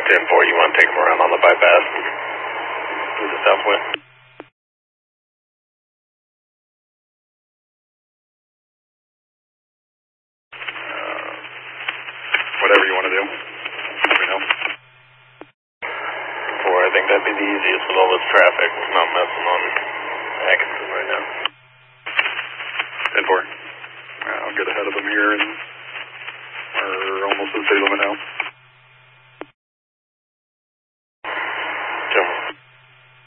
10-4, you want to take them around on the bypass to the southwest? Whatever you want to do. Let me know. 4, I think that'd be the easiest with all this traffic. Not messing on Atkinson right now. 10-4. I'll get ahead of them here and we're almost at the city limit now.